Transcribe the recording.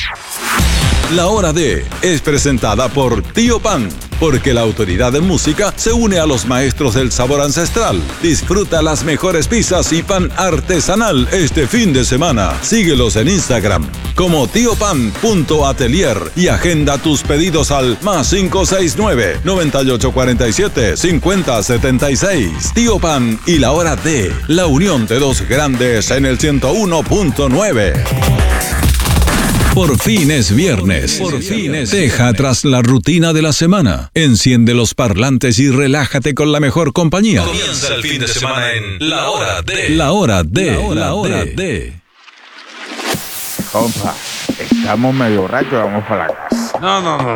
La Hora D es presentada por Tío Pan, porque la autoridad en música se une a los maestros del sabor ancestral. Disfruta las mejores pizzas y pan artesanal este fin de semana. Síguelos en Instagram como tiopan.atelier y agenda tus pedidos al +569 9847 5076. Tío Pan y La Hora D, la unión de dos grandes en el 101.9. Por fin es viernes. Deja atrás la rutina de la semana. Enciende los parlantes y relájate con la mejor compañía. Comienza el fin de semana en La Hora D. La Hora D. La Hora D. Compa, estamos medio borrachos, vamos para la casa. No.